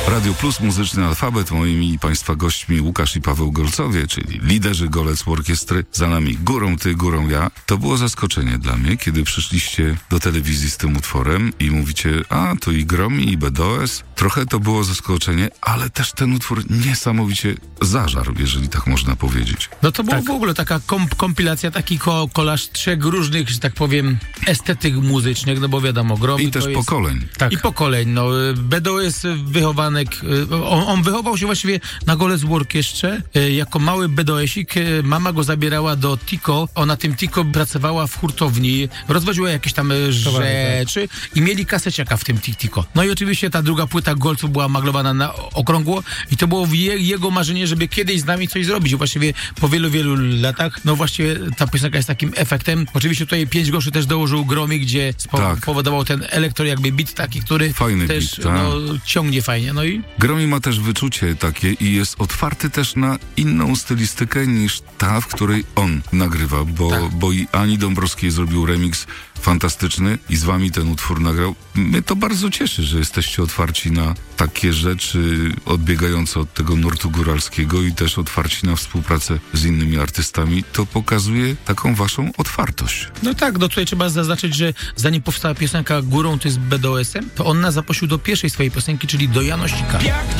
Radio Plus, muzyczny alfabet. Moimi i Państwa gośćmi Łukasz i Paweł Golcowie, czyli liderzy Golec Orkiestry. Za nami Górą ty, górą ja. To było zaskoczenie dla mnie, kiedy przyszliście do telewizji z tym utworem i mówicie, a to i Gromi, i BDOS. Trochę to było zaskoczenie, ale też ten utwór niesamowicie zażarł, jeżeli tak można powiedzieć. No to była w ogóle taka kompilacja, taki kolaż trzech różnych, że tak powiem, estetyk muzycznych, no bo wiadomo, Gromi I też to jest... pokoleń. Tak. I pokoleń, no. Bedo jest wychowanek, on wychował się właściwie na Golec Orkiestrze, jako mały bedoesik. Mama go zabierała do Tiko, ona tym Tiko pracowała w hurtowni, rozwoziła jakieś tam rzeczy i mieli kaseciaka w tym Tiko. No i oczywiście ta druga płyta Golców była maglowana na okrągło i to było jego marzenie, żeby kiedyś z nami coś zrobić. Właściwie po wielu, wielu latach, no właściwie ta piosenka jest takim efektem. Oczywiście tutaj 5 groszy też dołożył Gromi, gdzie spowodował ten elektro jakby beat taki, który fajny też beat, ciągnie fajnie. No i Gromi ma też wyczucie takie i jest otwarty też na inną stylistykę niż ta, w której on nagrywa, bo i Ani Dąbrowskiej zrobił remix fantastyczny i z wami ten utwór nagrał. Mnie to bardzo cieszy, że jesteście otwarci na takie rzeczy odbiegające od tego nurtu góralskiego i też otwarci na współpracę z innymi artystami. To pokazuje taką waszą otwartość. no tak, no tutaj trzeba zaznaczyć, że zanim powstała piosenka Górą ty z BDOS-em, to on nas zaprosił do pierwszej swojej piosenki, czyli do Janosika.